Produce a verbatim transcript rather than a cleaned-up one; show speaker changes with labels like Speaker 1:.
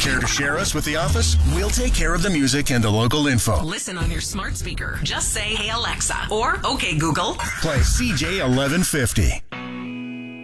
Speaker 1: Care to share us with the office? We'll take care of the music and the local info.
Speaker 2: Listen on your smart speaker. Just say, "Hey Alexa," or "Okay Google."
Speaker 1: Play C J eleven fifty.